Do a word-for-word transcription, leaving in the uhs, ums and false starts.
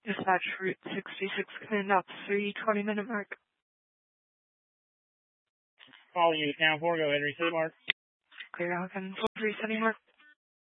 Dispatch Route sixty-six, coming up three twenty minute mark. Calling you to town four, go ahead and reset mark. Clear Hawkins, resetting mark.